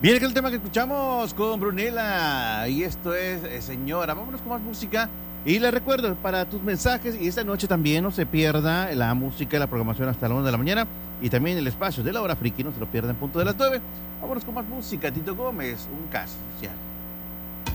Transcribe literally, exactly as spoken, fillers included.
Bien, que es el tema que escuchamos con Brunella. Y esto es, eh, señora, vámonos con más música. Y les recuerdo, para tus mensajes, y esta noche también no se pierda la música y la programación hasta la una de la mañana. Y también el espacio de la hora friki, no se lo pierdan, punto de las nueve. Vámonos con más música. Tito Gómez, un caso social.